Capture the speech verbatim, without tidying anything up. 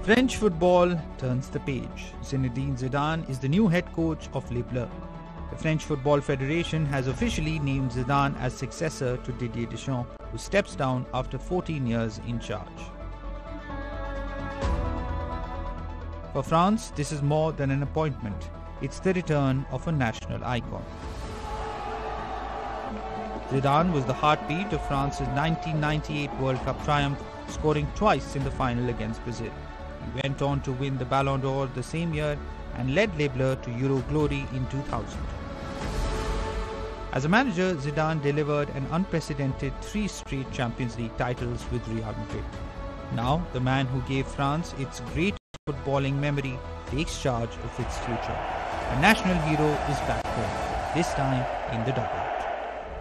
French football turns the page. Zinedine Zidane is the new head coach of Les Bleus. The French Football Federation has officially named Zidane as successor to Didier Deschamps, who steps down after fourteen years in charge. For France, this is more than an appointment. It's the return of a national icon. Zidane was the heartbeat of France's nineteen ninety-eight World Cup triumph, scoring twice in the final against Brazil. He went on to win the Ballon d'Or the same year and led Les Bleus to Euro glory in two thousand. As a manager, Zidane delivered an unprecedented three straight Champions League titles with Real Madrid. Now, the man who gave France its great footballing memory takes charge of its future. A national hero is back home, this time in the dugout.